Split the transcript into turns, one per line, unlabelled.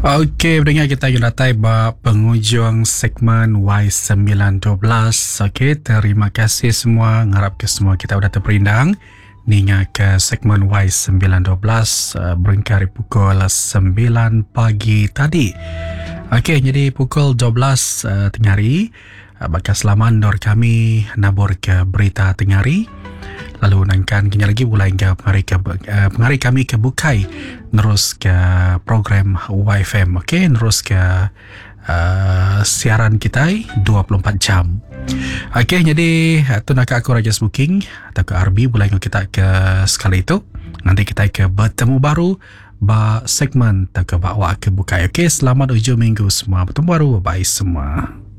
Okey, pendengar kita yang datai penghujung segmen Y912. Okey, terima kasih semua. Ngarap ke semua kita sudah terperindang ninga ke segmen Y912 berengkari pukul 9 pagi tadi. Okey, jadi pukul 12 tengah hari bakal selaman dor kami nabur ke berita tengah hari. Lalu nangkan kini lagi mulai ke pengarik kami ke Bukai terus ke program YFM. Okey, terus ke siaran kita 24 jam. Okey, jadi tu nak aku Rajas Booking atau ke RB mulai kita ke sekali itu. Nanti kita ke bertemu baru ba segmen tak ke bawa ke Bukai. Okey, selamat hujung minggu semua. Bertemu baru. Bye semua.